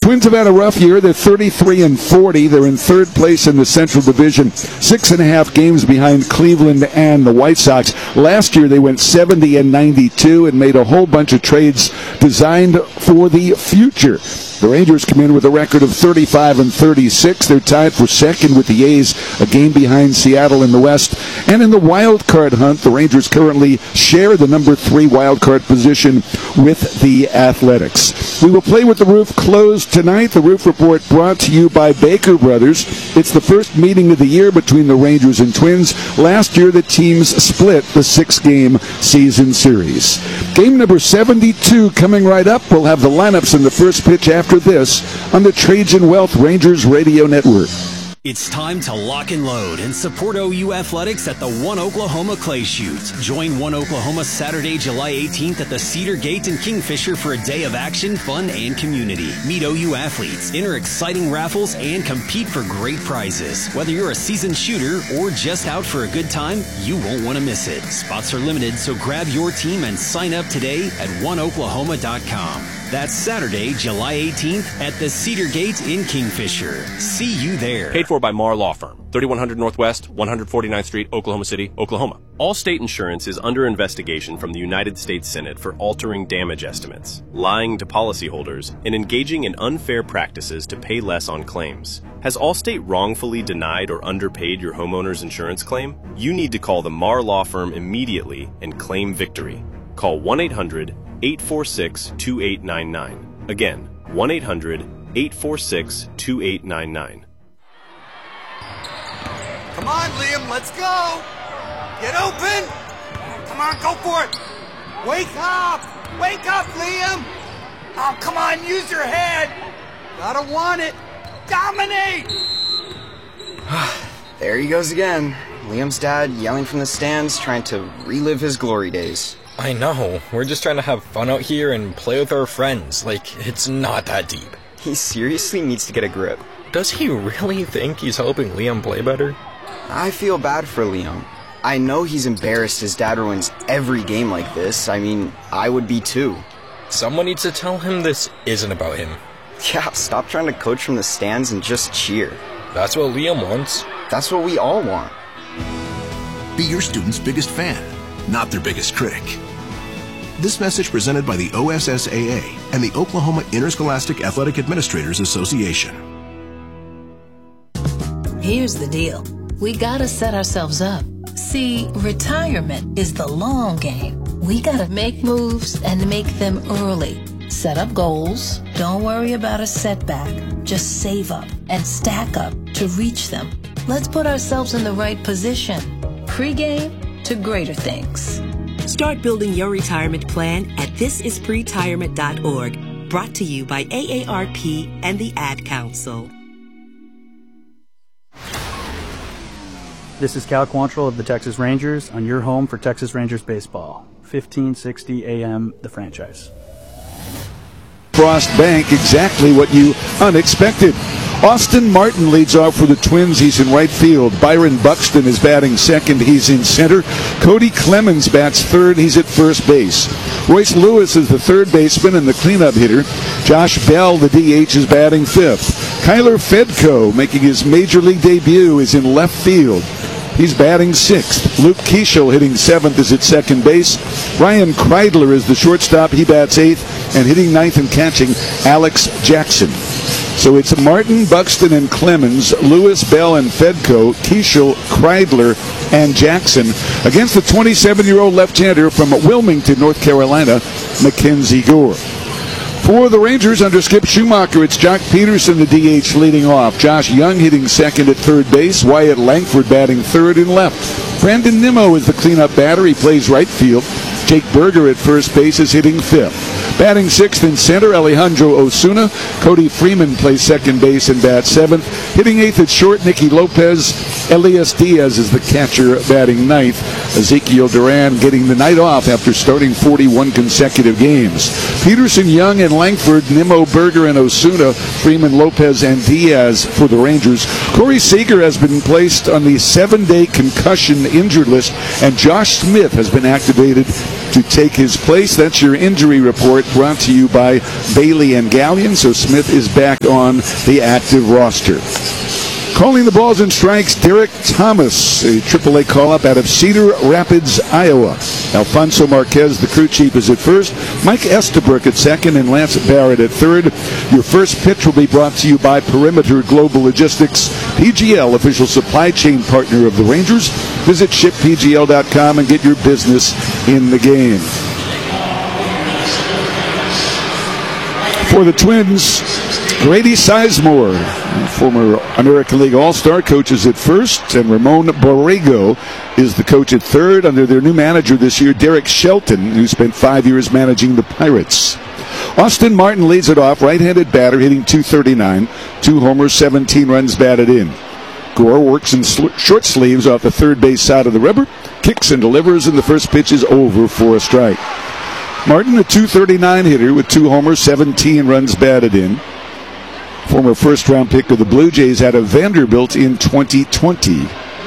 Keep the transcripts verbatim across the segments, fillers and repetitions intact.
Twins have had a rough year. They're thirty-three and forty. They're in third place in the Central Division, six and a half games behind Cleveland and the White Sox. Last year they went seventy and ninety-two and made a whole bunch of trades designed for the future. The Rangers come in with a record of thirty-five and thirty-six. They're tied for second with the A's, a game behind Seattle in the West. And in the wild card hunt, the Rangers currently share the number three wild card position with the Athletics. We will play with the roof closed tonight. The Roof Report brought to you by Baker Brothers. It's the first meeting of the year between the Rangers and Twins. Last year, the teams split the six-game season series. Game number seventy-two coming right up. We'll have the lineups in the first pitch after this on the Trajan Wealth Rangers Radio Network. It's time to lock and load and support O U Athletics at the One Oklahoma Clay Shoot. Join One Oklahoma Saturday, July eighteenth at the Cedar Gate in Kingfisher for a day of action, fun, and community. Meet O U athletes, enter exciting raffles, and compete for great prizes. Whether you're a seasoned shooter or just out for a good time, you won't want to miss it. Spots are limited, so grab your team and sign up today at one oklahoma dot com. That's Saturday, July eighteenth at the Cedar Gate in Kingfisher. See you there. Paid for by Marr Law Firm, thirty-one hundred Northwest, one forty-ninth Street, Oklahoma City, Oklahoma. Allstate Insurance is under investigation from the United States Senate for altering damage estimates, lying to policyholders, and engaging in unfair practices to pay less on claims. Has Allstate wrongfully denied or underpaid your homeowner's insurance claim? You need to call the Marr Law Firm immediately and claim victory. Call one eight hundred, eight four six, two eight nine nine. Again, one eight hundred, eight four six, two eight nine nine. Come on, Liam, let's go! Get open! Come on, go for it! Wake up! Wake up, Liam! Oh, come on, use your head! Gotta want it! Dominate! There he goes again. Liam's dad yelling from the stands, trying to relive his glory days. I know. We're just trying to have fun out here and play with our friends. Like, it's not that deep. He seriously needs to get a grip. Does he really think he's helping Liam play better? I feel bad for Liam. I know he's embarrassed his dad ruins every game like this. I mean, I would be too. Someone needs to tell him this isn't about him. Yeah, stop trying to coach from the stands and just cheer. That's what Liam wants. That's what we all want. Be your student's biggest fan, not their biggest critic. This message presented by the O S S A A and the Oklahoma Interscholastic Athletic Administrators Association. Here's the deal. We gotta set ourselves up. See, retirement is the long game. We gotta make moves and make them early. Set up goals. Don't worry about a setback. Just save up and stack up to reach them. Let's put ourselves in the right position. Pre-game to greater things. Start building your retirement plan at this is pretirement dot org. Brought to you by A A R P and the Ad Council. This is Cal Quantrill of the Texas Rangers on your home for Texas Rangers baseball. fifteen sixty A M, The Franchise. Frost Bank, exactly what you unexpected. Austin Martin leads off for the Twins. He's in right field. Byron Buxton is batting second. He's in center. Cody Clemens bats third. He's at first base. Royce Lewis is the third baseman and the cleanup hitter. Josh Bell, the D H, is batting fifth. Kyler Fedko, making his major league debut, is in left field. He's batting sixth. Luke Keeschel, hitting seventh, is at second base. Ryan Kreidler is the shortstop. He bats eighth. And hitting ninth and catching, Alex Jackson. So it's Martin, Buxton, and Clemens, Lewis, Bell, and Fedko, Keeschel, Kreidler, and Jackson against the twenty-seven-year-old left-hander from Wilmington, North Carolina, Mackenzie Gore. For the Rangers under Skip Schumacher, it's Jock Peterson, the D H, leading off. Josh Young hitting second at third base. Wyatt Langford batting third and left. Brandon Nimmo is the cleanup batter. He plays right field. Jake Berger at first base is hitting fifth. Batting sixth in center, Alejandro Osuna. Cody Freeman plays second base and bats seventh. Hitting eighth at short, Nicky Lopez. Elias Diaz is the catcher, batting ninth. Ezekiel Duran getting the night off after starting forty-one consecutive games. Peterson, Young, and Langford, Nimmo, Berger, and Osuna, Freeman, Lopez, and Diaz for the Rangers. Corey Seager has been placed on the seven-day concussion injured list, and Josh Smith has been activated to take his place. That's your injury report. brought to you by Bailey and Gallion, so Smith is back on the active roster. Calling the balls and strikes, Derek Thomas, a triple A call-up out of Cedar Rapids, Iowa. Alfonso Marquez, the crew chief, is at first. Mike Estabrook at second and Lance Barrett at third. Your first pitch will be brought to you by Perimeter Global Logistics, P G L, official supply chain partner of the Rangers. Visit ship p g l dot com and get your business in the game. For the Twins, Grady Sizemore, former American League All-Star, coaches at first, and Ramon Borrego is the coach at third under their new manager this year, Derek Shelton, who spent five years managing the Pirates. Austin Martin leads it off, right-handed batter, hitting two thirty-nine, two homers, seventeen runs batted in. Gore works in sl- short sleeves off the third base side of the rubber, kicks and delivers, and the first pitch is over for a strike. Martin, a two thirty-nine hitter with two homers, seventeen runs batted in. Former first-round pick of the Blue Jays out of Vanderbilt in twenty twenty.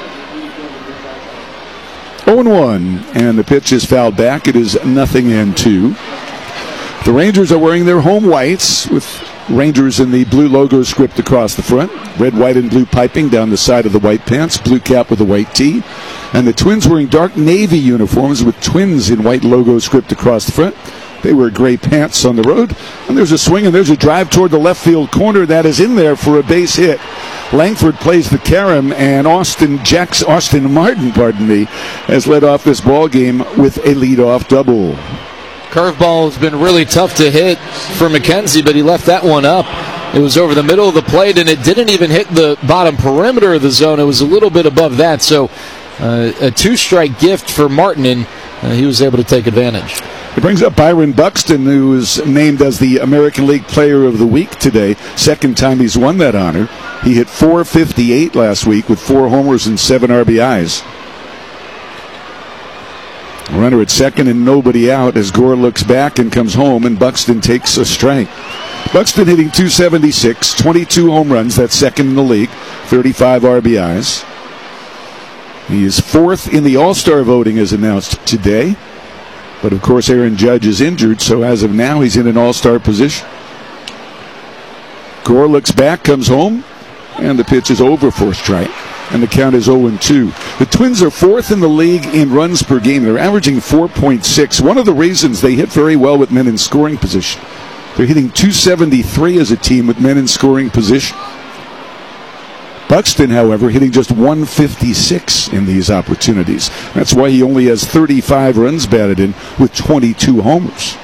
oh one, and the pitch is fouled back. It is nothing and two. The Rangers are wearing their home whites with Rangers in the blue logo script across the front. Red, white, and blue piping down the side of the white pants. Blue cap with a white tee. And the Twins wearing dark navy uniforms with Twins in white logo script across the front. They wear gray pants on the road. And there's a swing and there's a drive toward the left field corner that is in there for a base hit. Langford plays the carom, and Austin Jacks, Austin Martin, pardon me, has led off this ball game with a leadoff double. Curveball has been really tough to hit for McKenzie, but he left that one up. It was over the middle of the plate, and it didn't even hit the bottom perimeter of the zone. It was a little bit above that, so uh, a two-strike gift for Martin, and uh, he was able to take advantage. It brings up Byron Buxton, who was named as the American League Player of the Week today. Second time he's won that honor. He hit four fifty-eight last week with four homers and seven R B Is. Runner at second and nobody out as Gore looks back and comes home, and Buxton takes a strike. Buxton hitting two seventy-six, twenty-two home runs, that's second in the league, thirty-five R B Is. He is fourth in the All-Star voting as announced today. But, of course, Aaron Judge is injured, so as of now, he's in an all-star position. Gore looks back, comes home, and the pitch is over for a strike. And the count is oh and two. The Twins are fourth in the league in runs per game. They're averaging four point six. One of the reasons they hit very well with men in scoring position. They're hitting two seventy-three as a team with men in scoring position. Buxton, however, hitting just one fifty-six in these opportunities. That's why he only has thirty-five runs batted in with twenty-two homers.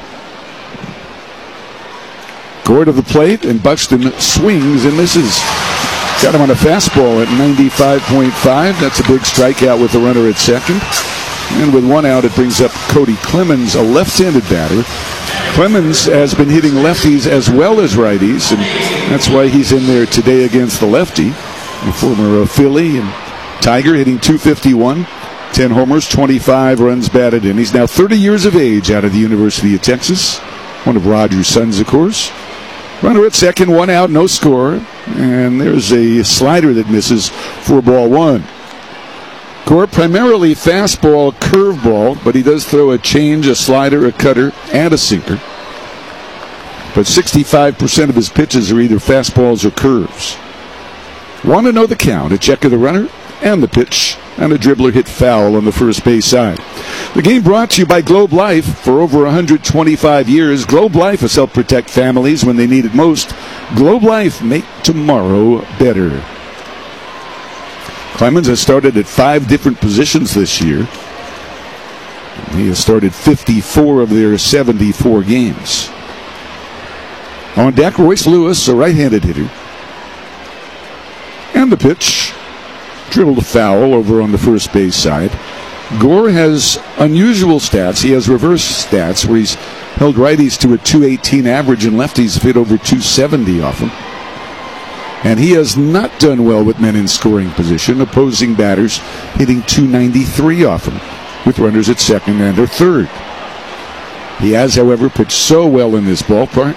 Gore to the plate, and Buxton swings and misses. Got him on a fastball at ninety-five point five. That's a big strikeout with the runner at second. And with one out, it brings up Cody Clemens, a left-handed batter. Clemens has been hitting lefties as well as righties, and that's why he's in there today against the lefty. The former Philly and Tiger, hitting two fifty-one, ten homers, twenty-five runs batted in. He's now thirty years of age, out of the University of Texas. One of Roger's sons, of course. Runner at second, one out, no score. And there's a slider that misses for ball one. Gore primarily fastball, curveball, but he does throw a change, a slider, a cutter, and a sinker. But sixty-five percent of his pitches are either fastballs or curves. Want to know the count? A check of the runner and the pitch, and a dribbler hit foul on the first base side. The game brought to you by Globe Life. For over one hundred twenty-five years, Globe Life has helped protect families when they need it most. Globe Life, make tomorrow better. Clemens has started at five different positions this year. He has started fifty-four of their seventy-four games. On deck, Royce Lewis, a right-handed hitter. And the pitch, dribbled foul over on the first base side. Gore has unusual stats. He has reverse stats where he's held righties to a two eighteen average and lefties have hit over two seventy off him. And he has not done well with men in scoring position, opposing batters hitting two ninety-three off him, with runners at second and or third. He has, however, pitched so well in this ballpark.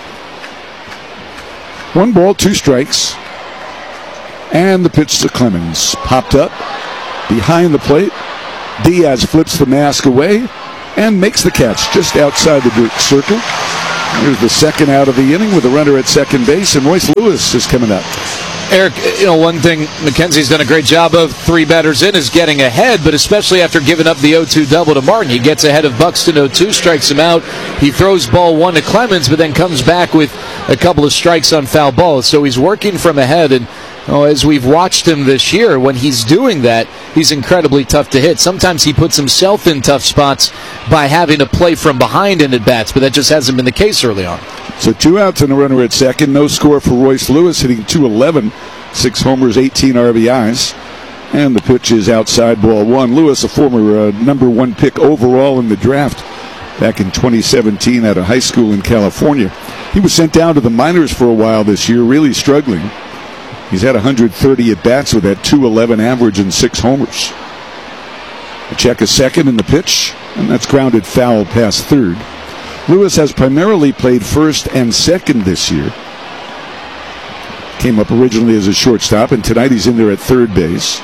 One ball, two strikes. And the pitch to Clemens. Popped up behind the plate. Diaz flips the mask away and makes the catch just outside the circle. Here's the second out of the inning with a runner at second base, and Royce Lewis is coming up. Eric, you know, one thing McKenzie's done a great job of three batters in is getting ahead, but especially after giving up the oh two double to Martin. He gets ahead of Buxton oh two, strikes him out. He throws ball one to Clemens, but then comes back with a couple of strikes on foul balls. So he's working from ahead, and oh, as we've watched him this year, when he's doing that, he's incredibly tough to hit. Sometimes he puts himself in tough spots by having to play from behind in at-bats, but that just hasn't been the case early on. So two outs and a runner at second. No score for Royce Lewis, hitting two eleven. Six homers, eighteen R B Is. And the pitch is outside, ball one. Lewis, a former uh, number one pick overall in the draft back in twenty seventeen out of high school in California. He was sent down to the minors for a while this year, really struggling. He's had one hundred thirty at-bats with that two eleven average and six homers. A check a second in the pitch, and that's grounded foul past third. Lewis has primarily played first and second this year. Came up originally as a shortstop, and tonight he's in there at third base.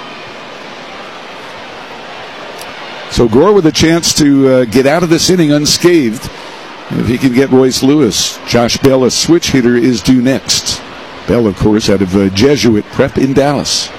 So Gore with a chance to uh, get out of this inning unscathed. If he can get Royce Lewis. Josh Bell, a switch hitter, is due next. Bell, of course, out of uh, Jesuit Prep in Dallas.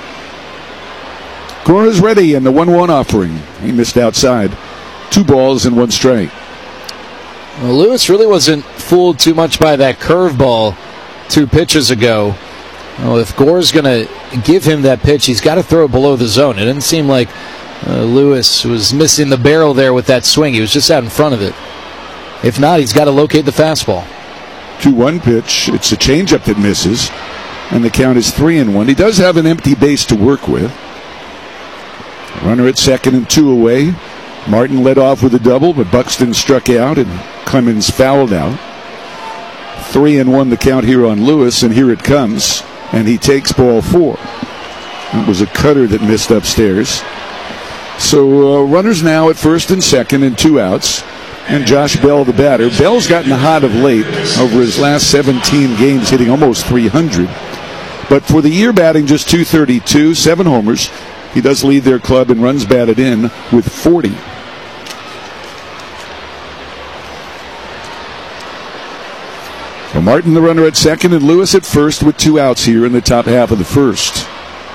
Gore is ready, and the one one offering. He missed outside. Two balls and one strike. Well, Lewis really wasn't fooled too much by that curveball two pitches ago. Well, if Gore's going to give him that pitch, he's got to throw it below the zone. It didn't seem like uh, Lewis was missing the barrel there with that swing. He was just out in front of it. If not, he's got to locate the fastball. two one pitch. It's a changeup that misses, and the count is three and one. He does have an empty base to work with. Runner at second and two away. Martin led off with a double, but Buxton struck out and Clemens fouled out. Three and one the count here on Lewis, and here it comes, and he takes ball four. It was a cutter that missed upstairs. So uh, runners now at first and second and two outs, and Josh Bell the batter. Bell's gotten hot of late over his last seventeen games, hitting almost three hundred. But for the year batting just two thirty-two, seven homers. He does lead their club in runs batted in with forty. So Martin the runner at second and Lewis at first with two outs here in the top half of the first.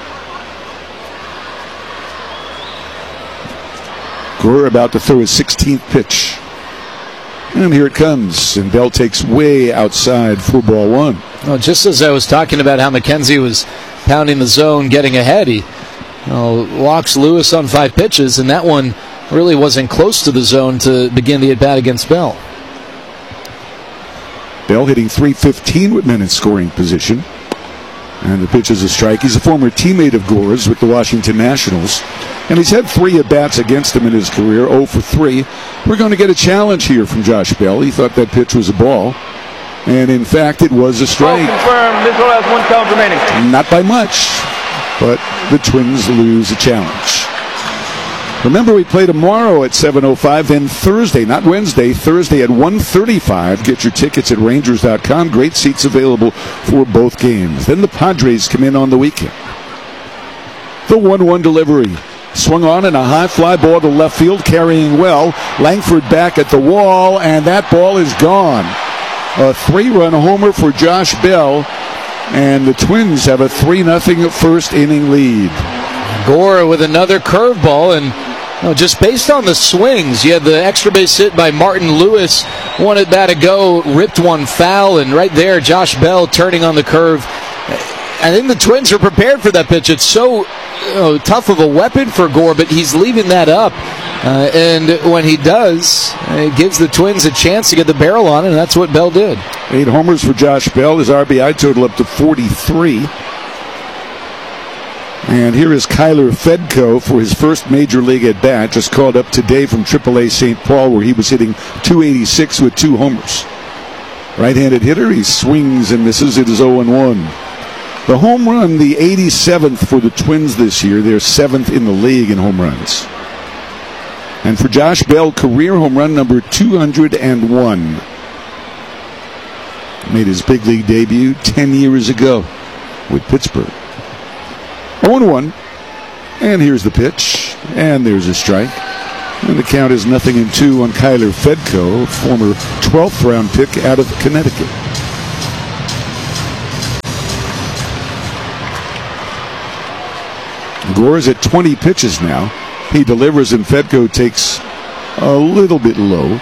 Gore about to throw his sixteenth pitch. And here it comes, and Bell takes way outside for ball one. Well, just as I was talking about how McKenzie was pounding the zone, getting ahead, he you know, walks Lewis on five pitches, and that one really wasn't close to the zone to begin the at-bat against Bell. Bell hitting three fifteen with men in scoring position. And the pitch is a strike. He's a former teammate of Gore's with the Washington Nationals. And he's had three at-bats against him in his career, oh for three. We're going to get a challenge here from Josh Bell. He thought that pitch was a ball. And in fact, it was a strike. Ball confirmed. This one has one count remaining. Not by much, but the Twins lose a challenge. Remember, we play tomorrow at seven oh five, then Thursday, not Wednesday, Thursday at one thirty-five. Get your tickets at Rangers dot com. Great seats available for both games. Then the Padres come in on the weekend. The one one delivery. Swung on in a high fly ball to left field, carrying well. Langford back at the wall, and that ball is gone. A three-run homer for Josh Bell, and the Twins have a three nothing first inning lead. Gore with another curveball, and oh, just based on the swings, you had the extra base hit by Martin Lewis. Wanted that to go, ripped one foul, and right there, Josh Bell turning on the curve. I think the Twins are prepared for that pitch. It's so you know, tough of a weapon for Gore, but he's leaving that up. Uh, and when he does, it gives the Twins a chance to get the barrel on it, and that's what Bell did. Eight homers for Josh Bell. His R B I total up to forty-three. And here is Kyler Fedko for his first major league at bat, just called up today from triple A Saint Paul, where he was hitting two eighty-six with two homers. Right-handed hitter, he swings and misses. It is oh and one. The home run, the eighty-seventh for the Twins this year. They're seventh in the league in home runs. And for Josh Bell, career home run number two hundred one. Made his big league debut ten years ago with Pittsburgh. oh and one. And here's the pitch. And there's a strike. And the count is nothing in two on Kyler Fedko, former twelfth round pick out of Connecticut. Gore's at twenty pitches now. He delivers and Fedko takes a little bit low.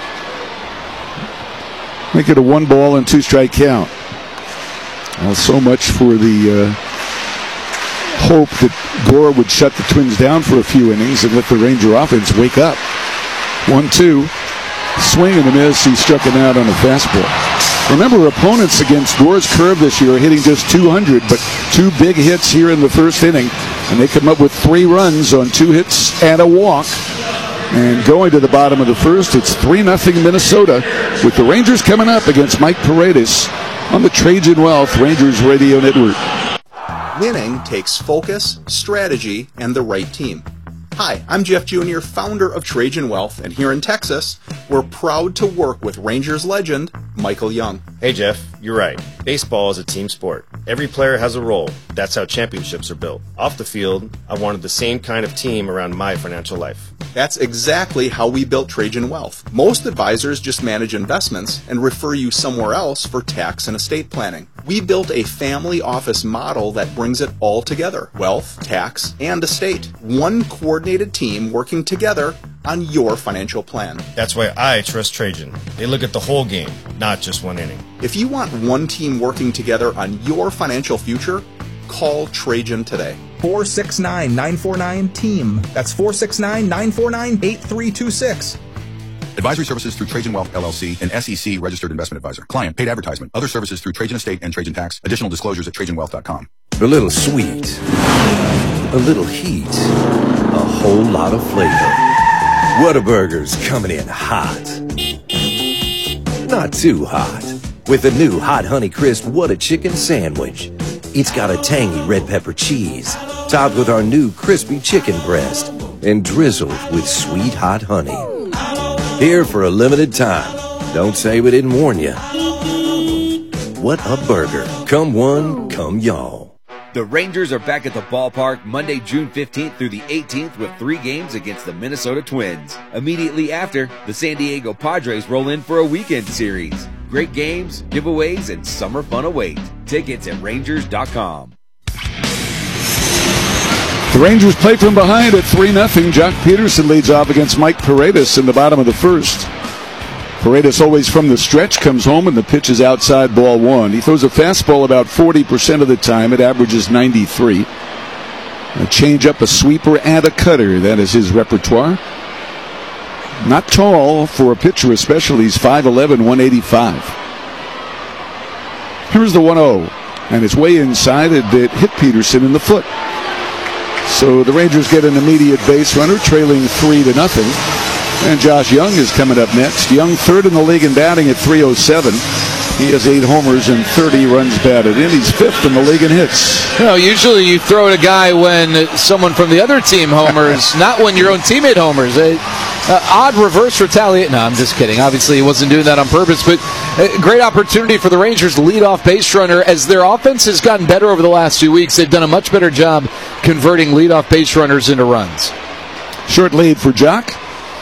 Make it a one ball and two strike count. Well, so much for the uh, hope that Gore would shut the Twins down for a few innings and let the Ranger offense wake up. one two. Swing and a miss. He struck him out on a fastball. Remember, opponents against Gore's curve this year are hitting just two hundred, but two big hits here in the first inning. And they come up with three runs on two hits and a walk. And going to the bottom of the first, it's three nothing Minnesota, with the Rangers coming up against Mike Paredes on the Trajan Wealth Rangers Radio Network. Winning takes focus, strategy, and the right team. Hi, I'm Jeff Junior, founder of Trajan Wealth, and here in Texas, we're proud to work with Rangers legend, Michael Young. Hey Jeff, you're right. Baseball is a team sport. Every player has a role. That's how championships are built. Off the field, I wanted the same kind of team around my financial life. That's exactly how we built Trajan Wealth. Most advisors just manage investments and refer you somewhere else for tax and estate planning. We built a family office model that brings it all together. Wealth, tax, and estate. One coordinated team working together on your financial plan. That's why I trust Trajan. They look at the whole game, not just one inning. If you want one team working together on your financial future, call Trajan today. four six nine, nine four nine, team. That's four six nine, nine four nine, eight three two six. Advisory services through Trajan Wealth, L L C, an S E C registered investment advisor. Client, paid advertisement. Other services through Trajan Estate and Trajan Tax. Additional disclosures at trajan wealth dot com. A little sweet, a little heat, a whole lot of flavor. Whataburger's coming in hot. Not too hot. With the new Hot Honey Crisp What a Chicken Sandwich. It's got a tangy red pepper cheese, topped with our new crispy chicken breast, and drizzled with sweet hot honey. Here for a limited time. Don't say we didn't warn you. What a burger. Come one, come y'all. The Rangers are back at the ballpark Monday, June fifteenth through the eighteenth with three games against the Minnesota Twins. Immediately after, the San Diego Padres roll in for a weekend series. Great games, giveaways, and summer fun await. Tickets at rangers dot com. The Rangers play from behind at three nothing. Jock Peterson leads off against Mike Paredes in the bottom of the first. Paredes, always from the stretch, comes home and the pitch is outside, ball one. He throws a fastball about forty percent of the time. It averages ninety-three. A changeup, a sweeper, and a cutter. That is his repertoire. Not tall for a pitcher especially. He's five eleven, one eighty-five. Here's the one oh. And it's way inside. It, it hit Peterson in the foot. So the Rangers get an immediate base runner, trailing three to nothing. And Josh Young is coming up next. Young third in the league in batting at three oh seven. He has eight homers and thirty runs batted in. He's fifth in the league in hits. You know, usually you throw at a guy when someone from the other team homers, not when your own teammate homers. A, uh, odd reverse retaliate. No, I'm just kidding. Obviously, he wasn't doing that on purpose, but a great opportunity for the Rangers to lead off base runner. As their offense has gotten better over the last few weeks, they've done a much better job converting leadoff base runners into runs. Short lead for Jock.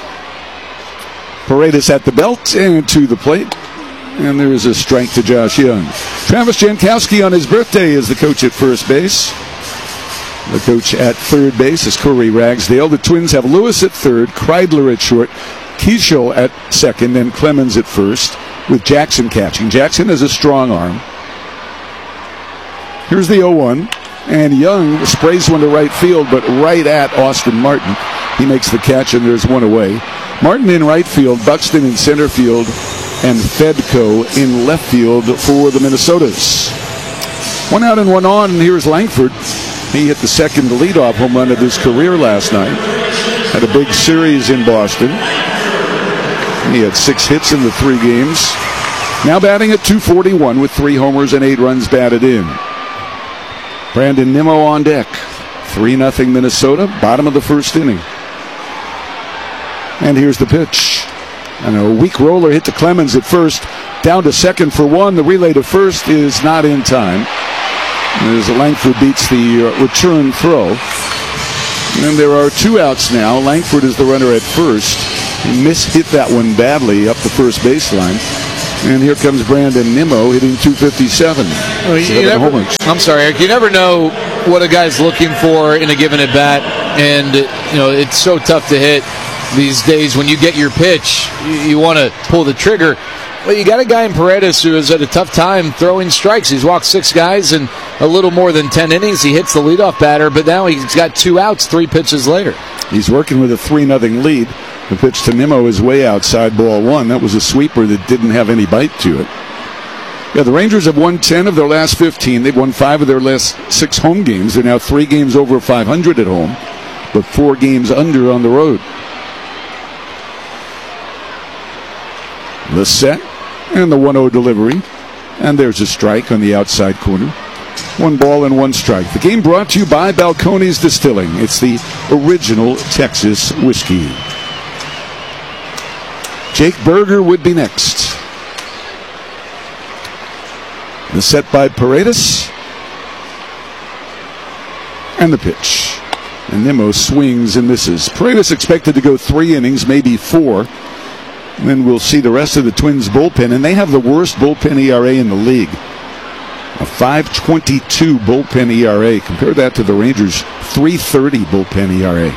Paredes at the belt and to the plate. And there is a strike to Josh Young. Travis Jankowski on his birthday is the coach at first base. The coach at third base is Corey Ragsdale. The Twins have Lewis at third, Kreidler at short, Keishel at second, and Clemens at first, with Jackson catching. Jackson has a strong arm. Here's the oh one. And Young sprays one to right field, but right at Austin Martin. He makes the catch, and there's one away. Martin in right field, Buxton in center field, and Fedko in left field for the Minnesotas. One out and one on, and here's Langford. He hit the second leadoff home run of his career last night. Had a big series in Boston. He had six hits in the three games. Now batting at two forty-one with three homers and eight runs batted in. Brandon Nimmo on deck. three nothing Minnesota, bottom of the first inning. And here's the pitch. And a weak roller hit to Clemens at first. Down to second for one. The relay to first is not in time. As Langford beats the return throw. And there are two outs now. Langford is the runner at first. He mishit that one badly up the first baseline. And here comes Brandon Nimmo hitting two fifty-seven. Well, you never, I'm sorry, Eric. You never know what a guy's looking for in a given at bat, and you know it's so tough to hit these days. When you get your pitch, you, you want to pull the trigger. Well, you got a guy in Paredes who has had a tough time throwing strikes. He's walked six guys in a little more than ten innings. He hits the leadoff batter, but now he's got two outs three pitches later. He's working with a three nothing lead. The pitch to Nimmo is way outside, ball one. That was a sweeper that didn't have any bite to it. Yeah, the Rangers have won ten of their last fifteen. They've won five of their last six home games. They're now three games over five hundred at home, but four games under on the road. The set and the one oh delivery. And there's a strike on the outside corner. One ball and one strike. The game brought to you by Balcones Distilling. It's the original Texas whiskey. Jake Berger would be next. The set by Paredes. And the pitch. And Nimmo swings and misses. Paredes expected to go three innings, maybe four. And then we'll see the rest of the Twins bullpen. And they have the worst bullpen E R A in the league. A five twenty-two bullpen E R A. Compare that to the Rangers' three thirty bullpen E R A.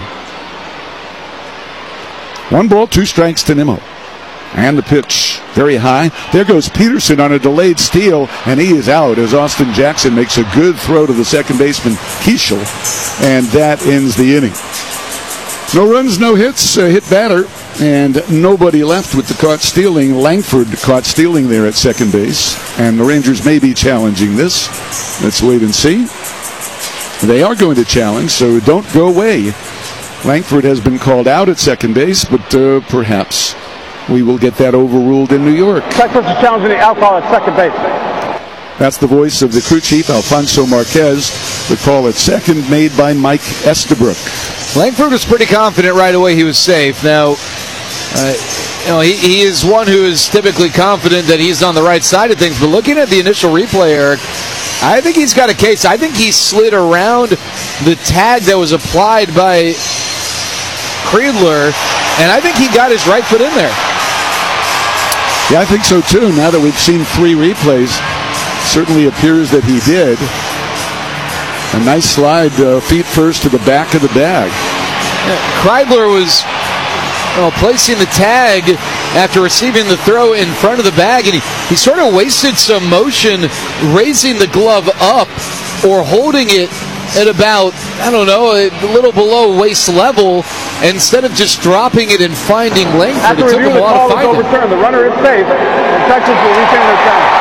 One ball, two strikes to Nimmo. And the pitch very high. There goes Peterson on a delayed steal, and he is out as Austin Jackson makes a good throw to the second baseman, Keishel, and that ends the inning. No runs, no hits, a hit batter, and nobody left with the caught stealing. Langford caught stealing there at second base, and the Rangers may be challenging this. Let's wait and see. They are going to challenge, so don't go away. Langford has been called out at second base, but uh, perhaps we will get that overruled in New York. Texas is challenging the alcohol at second base. That's the voice of the crew chief, Alfonso Marquez. The call at second made by Mike Estabrook. Langford was pretty confident right away he was safe. Now, uh, you know, he, he is one who is typically confident that he's on the right side of things, but looking at the initial replay, Eric, I think he's got a case. I think he slid around the tag that was applied by Kreidler, and I think he got his right foot in there. Yeah, I think so too. Now that we've seen three replays, certainly appears that he did. A nice slide, uh, feet first to the back of the bag. Yeah, Kreidler was you know, placing the tag after receiving the throw in front of the bag, and he, he sort of wasted some motion raising the glove up or holding it at about, I don't know, a little below waist level, instead of just dropping it and finding Langford. After it took review, him the a while call to is find overturned. it. The runner is safe, and Texas will retain their challenge.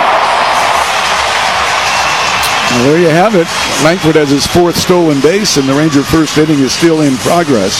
Well, there you have it. Langford has his fourth stolen base, and the Ranger first inning is still in progress.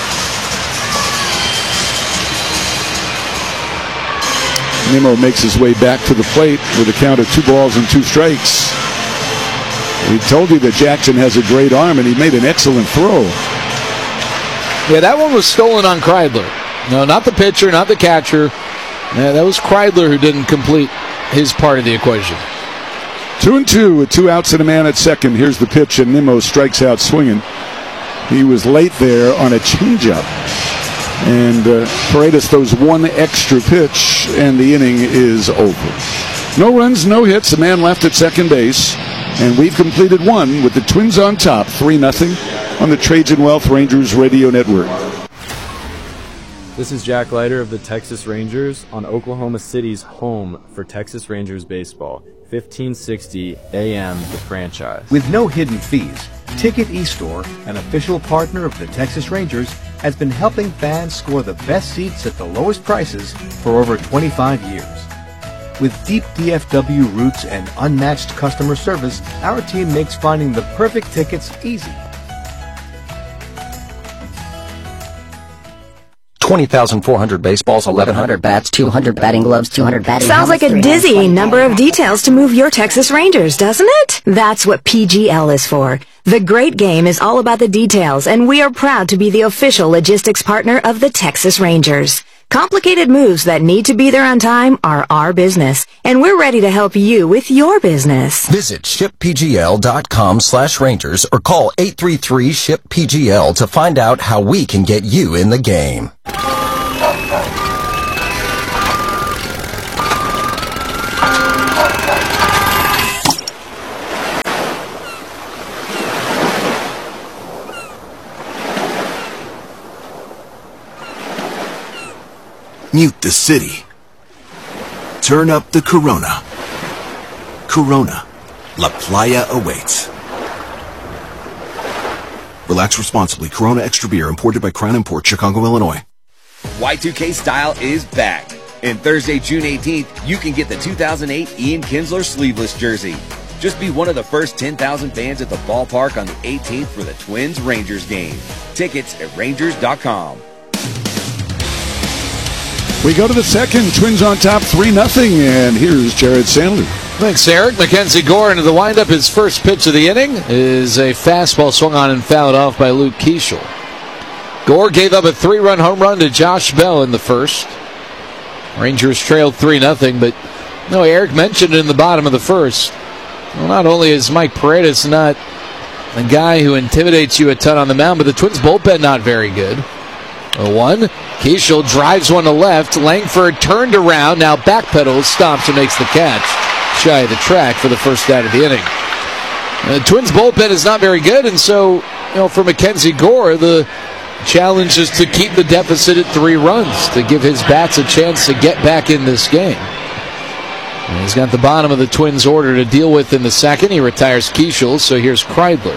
Nimmo makes his way back to the plate with a count of two balls and two strikes. We told you that Jackson has a great arm, and he made an excellent throw. Yeah, that one was stolen on Kreidler. No, not the pitcher, not the catcher. Yeah, that was Kreidler who didn't complete his part of the equation. Two and two with two outs and a man at second. Here's the pitch, and Nimmo strikes out swinging. He was late there on a changeup. And uh, Paredes throws one extra pitch, and the inning is over. No runs, no hits, a man left at second base. And we've completed one with the Twins on top, three nothing on the Trajan Wealth Rangers Radio Network. This is Jack Leiter of the Texas Rangers on Oklahoma City's home for Texas Rangers baseball, fifteen sixty A M The Franchise. With no hidden fees, Ticket eStore, an official partner of the Texas Rangers, has been helping fans score the best seats at the lowest prices for over twenty-five years. With deep D F W roots and unmatched customer service, our team makes finding the perfect tickets easy. twenty thousand four hundred baseballs, eleven hundred bats, two hundred batting gloves, two hundred batting Sounds like a dizzying number of details to move your Texas Rangers, doesn't it? That's what P G L is for. The great game is all about the details, and we are proud to be the official logistics partner of the Texas Rangers. Complicated moves that need to be there on time are our business, and we're ready to help you with your business. Visit ship p g l dot com slash rangers or call eight three three ship P G L to find out how we can get you in the game. Mute the city. Turn up the Corona. Corona. La Playa awaits. Relax responsibly. Corona Extra Beer, imported by Crown Import, Chicago, Illinois. Y two K Style is back. And Thursday, June eighteenth, you can get the two thousand eight Ian Kinsler sleeveless jersey. Just be one of the first ten thousand fans at the ballpark on the eighteenth for the Twins-Rangers game. Tickets at rangers dot com. We go to the second. Twins on top three nothing, and here's Jared Sandler. Thanks, Eric. Mackenzie Gore into the windup. His first pitch of the inning is a fastball swung on and fouled off by Luke Keeschel. Gore gave up a three-run home run to Josh Bell in the first. Rangers trailed three nothing, but no, Eric mentioned it in the bottom of the first. Well, not only is Mike Paredes not a guy who intimidates you a ton on the mound, but the Twins bullpen not very good. A one. Keeschel drives one to left. Langford turned around. Now backpedals, stops, and makes the catch. Shy of the track for the first out of the inning. The Twins bullpen is not very good, and so, you know, for Mackenzie Gore, the challenge is to keep the deficit at three runs, to give his bats a chance to get back in this game. And he's got the bottom of the Twins order to deal with in the second. He retires Keeschel, so here's Kreidler.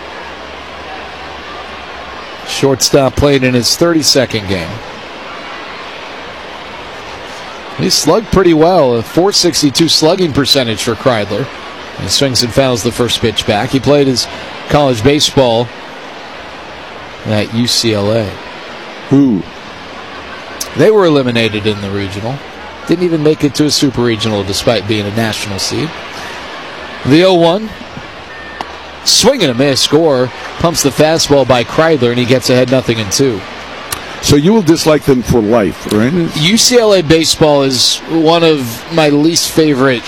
Shortstop played in his thirty-second game. He slugged pretty well, a four sixty-two slugging percentage for Kreidler. He swings and fouls the first pitch back. He played his college baseball at U C L A. Who? They were eliminated in the regional. Didn't even make it to a super regional despite being a national seed. The oh one. Swing and a miss. Gore pumps the fastball by Kreidler, and he gets ahead nothing in two. So you will dislike them for life, right? U C L A baseball is one of my least favorite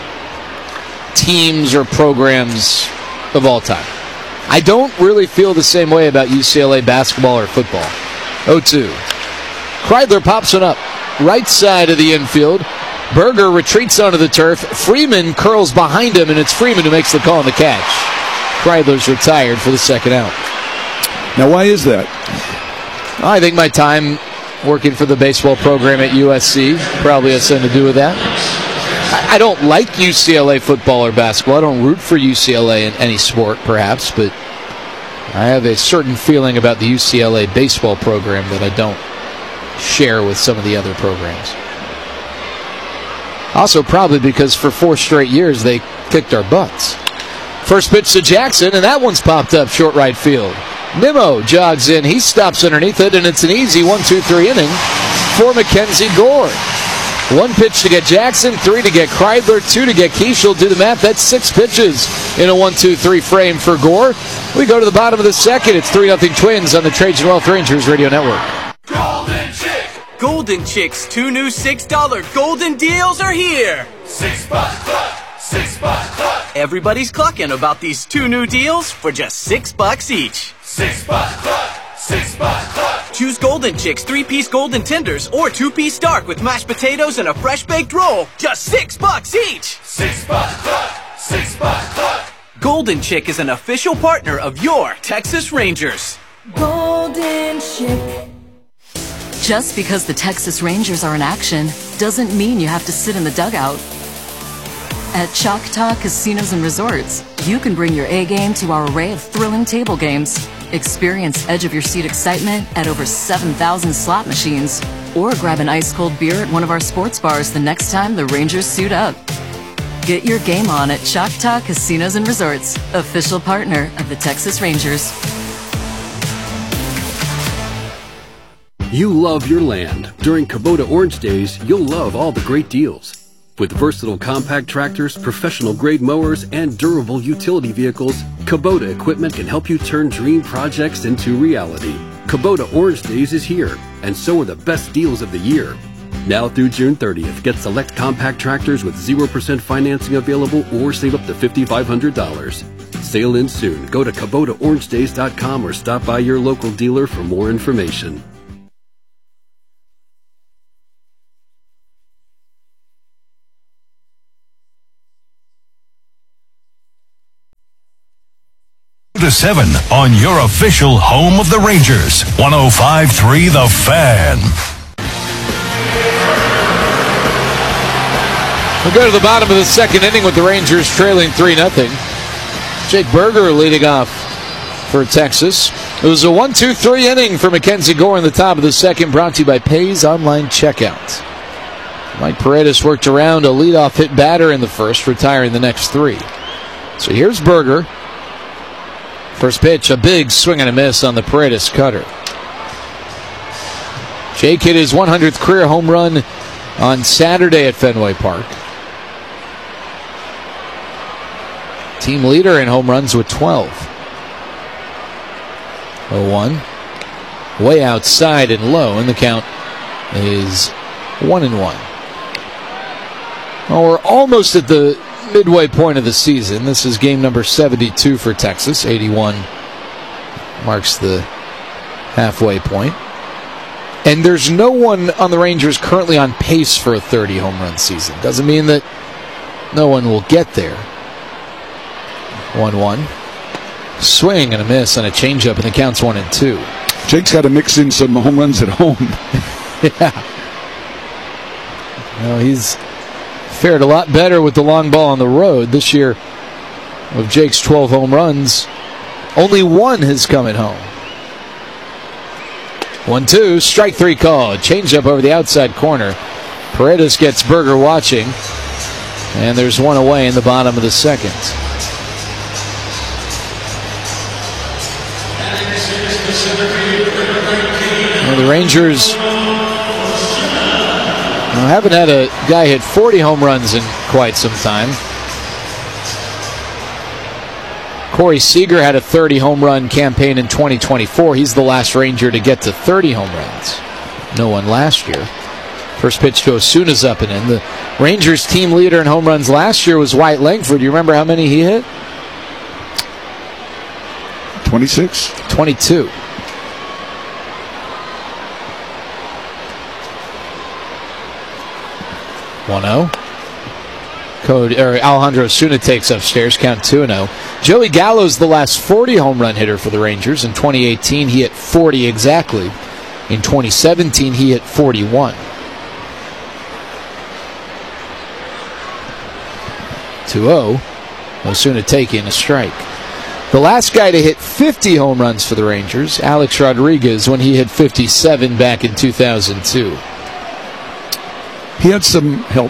teams or programs of all time. I don't really feel the same way about U C L A basketball or football. oh two. Kreidler pops one up. Right side of the infield. Berger retreats onto the turf. Freeman curls behind him, and it's Freeman who makes the call on the catch. Kreidler's retired for the second out. Now, why is that? I think my time working for the baseball program at U S C probably has something to do with that. I don't like U C L A football or basketball. I don't root for U C L A in any sport, perhaps, but I have a certain feeling about the U C L A baseball program that I don't share with some of the other programs. Also, probably because for four straight years they kicked our butts. First pitch to Jackson, and that one's popped up short right field. Nimmo jogs in. He stops underneath it, and it's an easy one two three inning for Mackenzie Gore. One pitch to get Jackson, three to get Kreidler, two to get Keeschel. Do the math, that's six pitches in a one two three frame for Gore. We go to the bottom of the second. It's three nothing Twins on the Trajan Wealth Rangers Radio Network. Golden Chick! Golden Chick's two new six dollar golden deals are here! Six bucks club! Six bucks club! Everybody's clucking about these two new deals for just six bucks each. Six bucks club! Six bucks club! Choose Golden Chick's three-piece golden tenders or two-piece dark with mashed potatoes and a fresh baked roll. Just six bucks each. Six bucks club! Six bucks club! Golden Chick is an official partner of your Texas Rangers. Golden Chick. Just because the Texas Rangers are in action doesn't mean you have to sit in the dugout. At Choctaw Casinos and Resorts, you can bring your A game to our array of thrilling table games. Experience edge-of-your-seat excitement at over seven thousand slot machines. Or grab an ice-cold beer at one of our sports bars the next time the Rangers suit up. Get your game on at Choctaw Casinos and Resorts, official partner of the Texas Rangers. You love your land. During Kubota Orange Days, you'll love all the great deals. With versatile compact tractors, professional-grade mowers, and durable utility vehicles, Kubota equipment can help you turn dream projects into reality. Kubota Orange Days is here. and so are the best deals of the year. Now through June thirtieth, get select compact tractors with zero percent financing available or save up to five thousand five hundred dollars. Sale ends soon. Go to Kubota Orange Days dot com or stop by your local dealer for more information. To seven on your official home of the Rangers, one oh five point three The Fan. We'll go to the bottom of the second inning with the Rangers trailing three nothing. Jake Berger leading off for Texas. It was a one two three inning for Mackenzie Gore in the top of the second, brought to you by Pays Online Checkout. Mike Paredes worked around a leadoff hit batter in the first, retiring the next three. So here's Berger. First pitch, a big swing and a miss on the Paredes cutter. Jake hit his one hundredth career home run on Saturday at Fenway Park. Team leader in home runs with twelve. oh one. Way outside and low, and the count is one and one. Well, we're almost at the midway point of the season. This is game number seventy-two for Texas. eighty-one marks the halfway point. And there's no one on the Rangers currently on pace for a thirty home run season. Doesn't mean that no one will get there. one one. Swing and a miss on a changeup, and the count's one and two. Jake's got to mix in some home runs at home. Yeah. Well, he's fared a lot better with the long ball on the road this year. Of Jake's twelve home runs, only one has come at home. one two, strike three call. Changeup over the outside corner. Paredes gets Berger watching, and there's one away in the bottom of the second. Well, the Rangers well, haven't had a guy hit forty home runs in quite some time. Corey Seager had a thirty home run campaign in twenty twenty-four. He's the last Ranger to get to thirty home runs. No one last year. First pitch to Osuna's up and in. The Rangers team leader in home runs last year was Wyatt Langford. Do you remember how many he hit? twenty-six? twenty-two. one oh. Code, or Alejandro Osuna takes upstairs, count two and oh. Joey Gallo's the last forty home run hitter for the Rangers. In twenty eighteen, he hit forty exactly. In twenty seventeen, he hit forty-one. two oh. Osuna taking a strike. The last guy to hit fifty home runs for the Rangers, Alex Rodriguez, when he hit fifty-seven back in two thousand two. He had some help.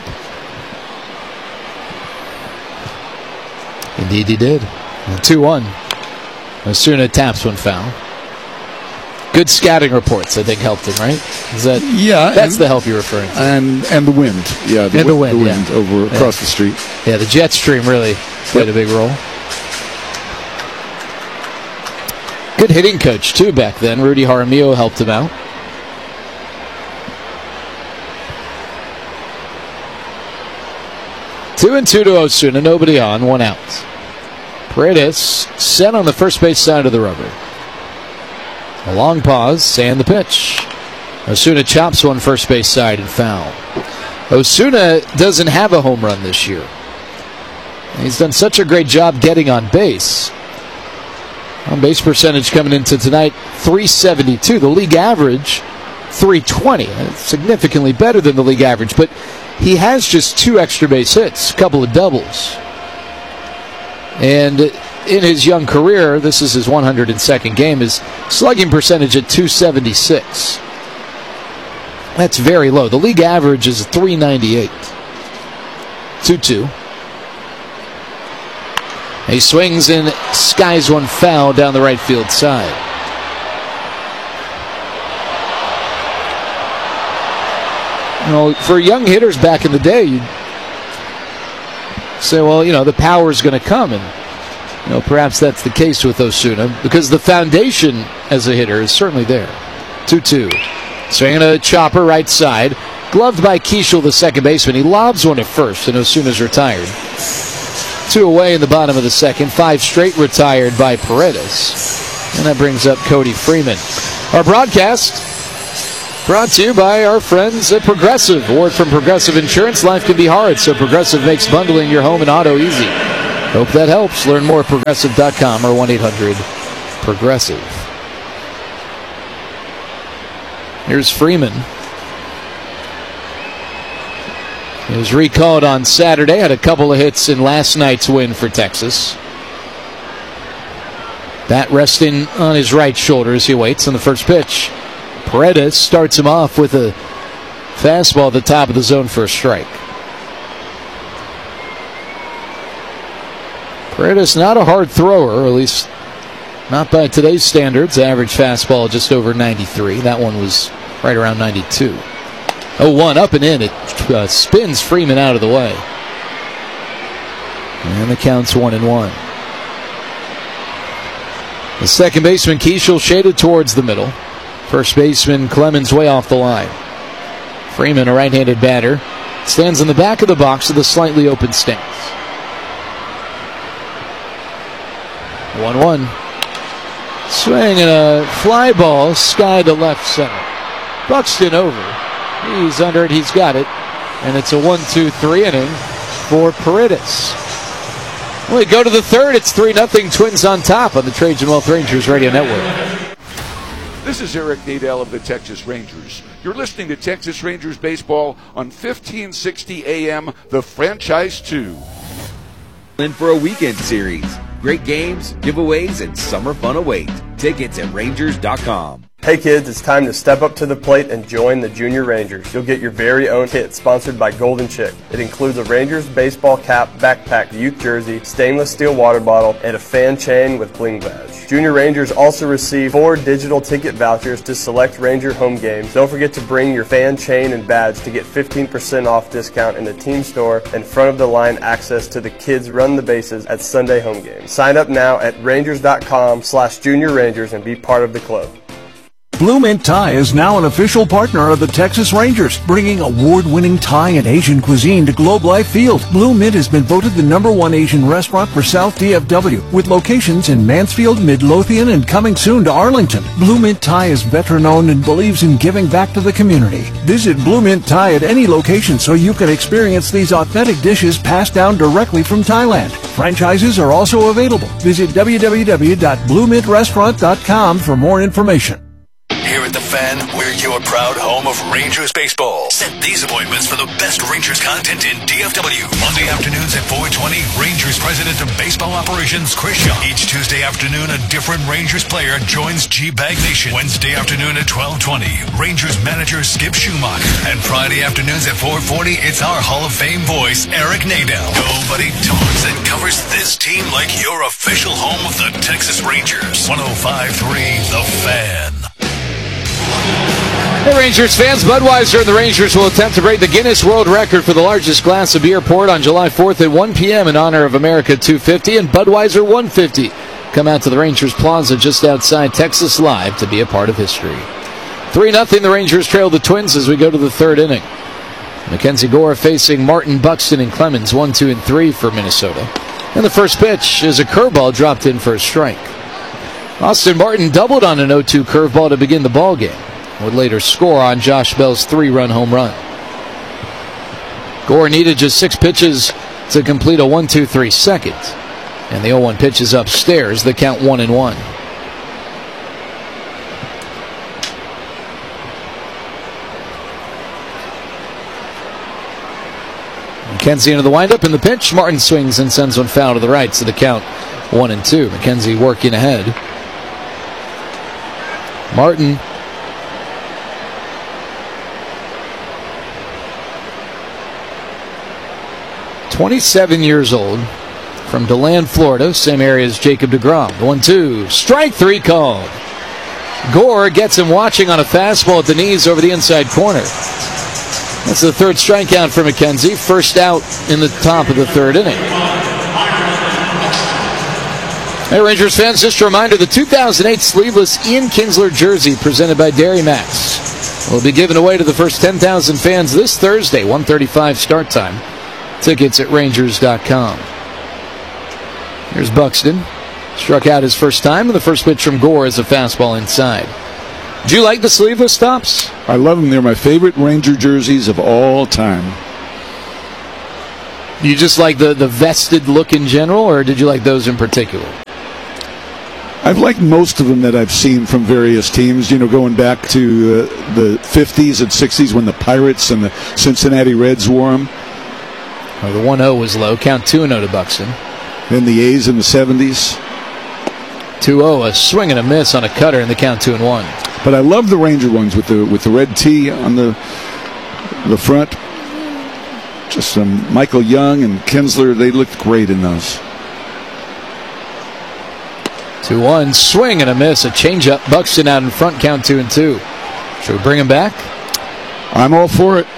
Indeed he did. two one. Osuna taps one foul. Good scouting reports, I think, helped him, right? Is that, yeah. That's and, the help you're referring to. And and the wind. Yeah, the, and the wind, the wind yeah. over yeah. across the street. Yeah, the jet stream really played yep. a big role. Good hitting coach, too, back then. Rudy Jaramillo helped him out. Two and two to Osuna, nobody on, one out. Paredes set on the first base side of the rubber. A long pause, and the pitch. Osuna chops one first base side and foul. Osuna doesn't have a home run this year. He's done such a great job getting on base. On base percentage coming into tonight, three seventy-two. The league average, three twenty. That's significantly better than the league average, but he has just two extra base hits, a couple of doubles. And in his young career, this is his one hundred second game, his slugging percentage at two seventy-six. That's very low. The league average is three ninety-eight. two two. He swings and skies one foul down the right field side. You know, for young hitters back in the day, you'd say, well, you know, the power's going to come. And, you know, perhaps that's the case with Osuna because the foundation as a hitter is certainly there. two two. Swinging a chopper right side. Gloved by Keishel, the second baseman. He lobs one at first, and Osuna's retired. Two away in the bottom of the second. Five straight retired by Paredes. And that brings up Cody Freeman. Our broadcast brought to you by our friends at Progressive. A word from Progressive Insurance. Life can be hard, so Progressive makes bundling your home and auto easy. Hope that helps. Learn more at progressive dot com or one eight hundred progressive. Here's Freeman. He was recalled on Saturday. Had a couple of hits in last night's win for Texas. Bat resting on his right shoulder as he waits on the first pitch. Paredes starts him off with a fastball at the top of the zone for a strike. Paredes not a hard thrower, or at least not by today's standards. Average fastball just over ninety-three. That one was right around ninety-two. oh one up and in. It uh, spins Freeman out of the way. And the count's one and one. The second baseman, Keishel, shaded towards the middle. First baseman, Clemens, way off the line. Freeman, a right-handed batter, stands in the back of the box with a slightly open stance. one one. Swing and a fly ball, sky to left center. Buxton over. He's under it, he's got it. And it's a one two three inning for Paredes. When we go to the third, it's three nothing Twins on top on the Trajan Wealth Rangers Radio Network. This is Eric Nadel of the Texas Rangers. You're listening to Texas Rangers baseball on fifteen sixty A M, the Franchise two. In for a weekend series. Great games, giveaways, and summer fun await. Tickets at rangers dot com. Hey kids, it's time to step up to the plate and join the Junior Rangers. You'll get your very own kit sponsored by Golden Chick. It includes a Rangers baseball cap, backpack, youth jersey, stainless steel water bottle, and a fan chain with bling badge. Junior Rangers also receive four digital ticket vouchers to select Ranger home games. Don't forget to bring your fan chain and badge to get fifteen percent off discount in the team store and front of the line access to the kids run the bases at Sunday home games. Sign up now at rangers dot com slash junior rangers and be part of the club. Blue Mint Thai is now an official partner of the Texas Rangers, bringing award-winning Thai and Asian cuisine to Globe Life Field. Blue Mint has been voted the number one Asian restaurant for South D F W, with locations in Mansfield, Midlothian, and coming soon to Arlington. Blue Mint Thai is veteran-owned and believes in giving back to the community. Visit Blue Mint Thai at any location so you can experience these authentic dishes passed down directly from Thailand. Franchises are also available. Visit w w w dot blue mint restaurant dot com for more information. Here at The Fan, we're your proud home of Rangers baseball. Set these appointments for the best Rangers content in D F W. Monday afternoons at four twenty, Rangers President of Baseball Operations, Chris Young. Each Tuesday afternoon, a different Rangers player joins G-Bag Nation. Wednesday afternoon at twelve twenty, Rangers manager Skip Schumacher. And Friday afternoons at four forty, it's our Hall of Fame voice, Eric Nadel. Nobody talks and covers this team like your official home of the Texas Rangers. one oh five point three The Fan. Hey Rangers fans, Budweiser and the Rangers will attempt to break the Guinness World Record for the largest glass of beer poured on July fourth at one p.m. in honor of America two fifty and Budweiser one fifty. Come out to the Rangers Plaza just outside Texas Live to be a part of history. three nothing the Rangers trail the Twins as we go to the third inning. Mackenzie Gore facing Martin, Buxton, and Clemens, one, two, and three for Minnesota. And the first pitch is a curveball dropped in for a strike. Austin Martin doubled on an oh two curveball to begin the ballgame. Would later score on Josh Bell's three-run home run. Gore needed just six pitches to complete a one two three second. And the oh one pitch is upstairs, the count one and one. McKenzie into the windup, and the pitch. Martin swings and sends one foul to the right, so the count one and two. McKenzie working ahead. Martin twenty-seven years old, from DeLand, Florida, same area as Jacob deGrom. one two, strike three called. Gore gets him watching on a fastball at the knees over the inside corner. That's the third strikeout for McKenzie, first out in the top of the third inning. Hey Rangers fans, just a reminder, the two thousand eight sleeveless Ian Kinsler jersey presented by Dairy Max. will be given away to the first ten thousand fans this Thursday, one thirty-five start time. Tickets at Rangers dot com. Here's Buxton. Struck out his first time, and the first pitch from Gore is a fastball inside. Do you like the sleeveless tops? I love them. They're my favorite Ranger jerseys of all time. You just like the, the vested look in general, or did you like those in particular? I've liked most of them that I've seen from various teams, you know, going back to uh, the fifties and sixties when the Pirates and the Cincinnati Reds wore them. Oh, the one oh was low. Count two and oh to Buxton. Then the A's in the seventies. two oh, a swing and a miss on a cutter in the count two and one. But I love the Ranger ones with the with the red T on the the front. Just um, Michael Young and Kinsler, they looked great in those. two one, swing and a miss, a changeup. Buxton out in front, count two and two. Should we bring him back? I'm all for it.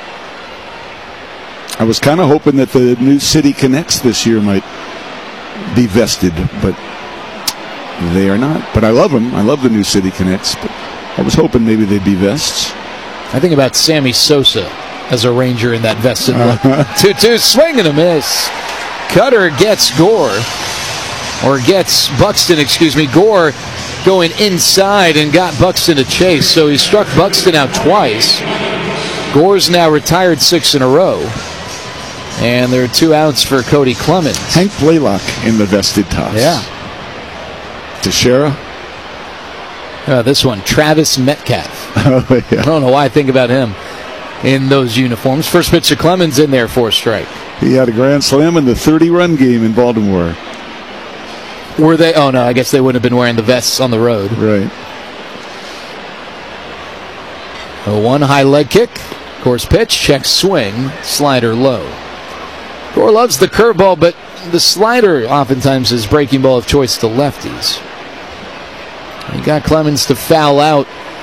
I was kind of hoping that the new City Connects this year might be vested, but they are not. But I love them. I love the new City Connects, but I was hoping maybe they'd be vests. I think about Sammy Sosa as a Ranger in that vested look. two two, swing and a miss. Cutter gets Gore, or gets Buxton, excuse me. Gore going inside and got Buxton to chase, so he struck Buxton out twice. Gore's now retired six in a row. And there are two outs for Cody Clemens. Hank Blaylock in the vested tops. Yeah. Teixeira. Uh, this one, Travis Metcalf. Oh, yeah. I don't know why I think about him in those uniforms. First pitch to Clemens in there for a strike. He had a grand slam in the thirty-run game in Baltimore. Were they? Oh, no, I guess they wouldn't have been wearing the vests on the road. Right. A one high leg kick. Course pitch, check swing, slider low. Gore loves the curveball, but the slider oftentimes is breaking ball of choice to lefties. He got Clemens to foul out.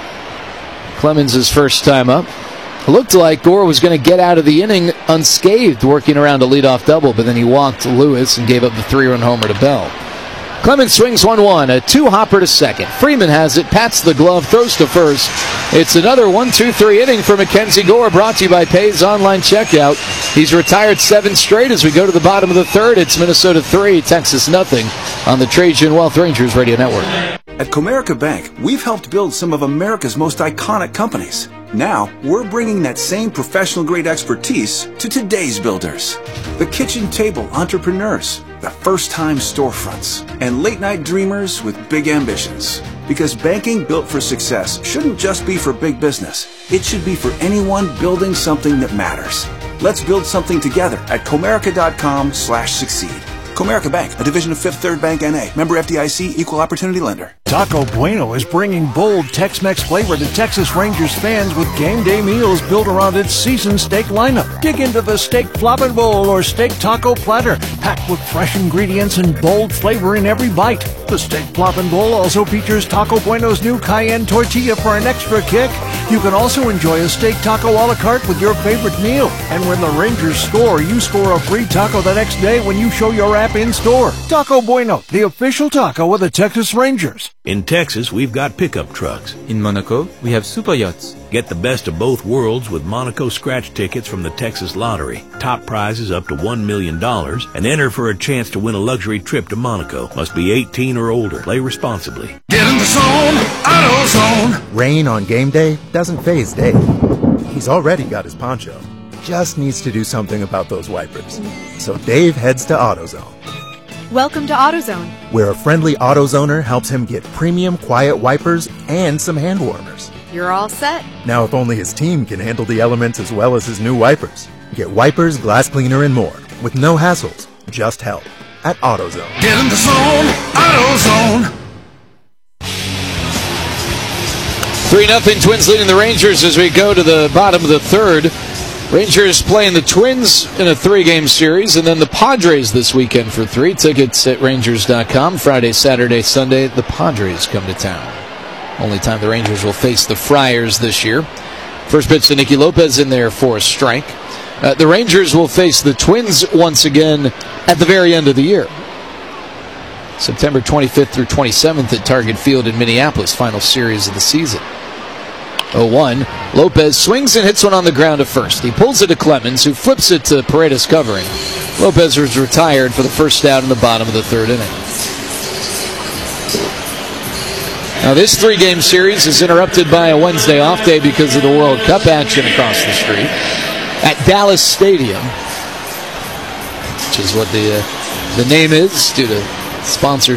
Clemens' first time up. It looked like Gore was going to get out of the inning unscathed, working around a leadoff double, but then he walked Lewis and gave up the three-run homer to Bell. Clemens swings one one, a two-hopper to second. Freeman has it, pats the glove, throws to first. It's another one two three inning for Mackenzie Gore, brought to you by Pay's Online Checkout. He's retired seven straight as we go to the bottom of the third. It's Minnesota three, Texas nothing on the Trajan Wealth Rangers Radio Network. At Comerica Bank, we've helped build some of America's most iconic companies. Now, we're bringing that same professional-grade expertise to today's builders. The kitchen table entrepreneurs, the first-time storefronts, and late-night dreamers with big ambitions. Because banking built for success shouldn't just be for big business. It should be for anyone building something that matters. Let's build something together at Comerica.com slash succeed. Comerica Bank, a division of Fifth Third Bank N A. Member F D I C, Equal Opportunity Lender. Taco Bueno is bringing bold Tex-Mex flavor to Texas Rangers fans with game day meals built around its seasoned steak lineup. Dig into the steak flopping bowl or steak taco platter, packed with fresh ingredients and bold flavor in every bite. The steak flopping bowl also features Taco Bueno's new cayenne tortilla for an extra kick. You can also enjoy a steak taco a la carte with your favorite meal. And when the Rangers score, you score a free taco the next day when you show your app in-store. Taco Bueno, the official taco of the Texas Rangers. In Texas, we've got pickup trucks. In Monaco, we have super yachts. Get the best of both worlds with Monaco scratch tickets from the Texas Lottery. Top prizes up to one million dollars and enter for a chance to win a luxury trip to Monaco. Must be eighteen or older. Play responsibly. Get in the zone, AutoZone. Rain on game day doesn't faze Dave. He's already got his poncho. Just needs to do something about those wipers. So Dave heads to AutoZone. Welcome to AutoZone, where a friendly AutoZoner helps him get premium quiet wipers and some hand warmers. You're all set. Now if only his team can handle the elements as well as his new wipers. Get wipers, glass cleaner, and more with no hassles, just help at AutoZone. Get in the zone, AutoZone. three nothing Twins leading the Rangers as we go to the bottom of the third. Rangers playing the Twins in a three-game series, and then the Padres this weekend for three. Tickets at Rangers dot com. Friday, Saturday, Sunday, the Padres come to town. Only time the Rangers will face the Friars this year. First pitch to Nicky Lopez in there for a strike. Uh, the Rangers will face the Twins once again at the very end of the year. September twenty-fifth through twenty-seventh at Target Field in Minneapolis, final series of the season. oh one. Lopez swings and hits one on the ground to first. He pulls it to Clemens, who flips it to Paredes covering. Lopez was retired for the first out in the bottom of the third inning. Now this three-game series is interrupted by a Wednesday off day because of the World Cup action across the street at Dallas Stadium, which is what the uh, the name is due to sponsors.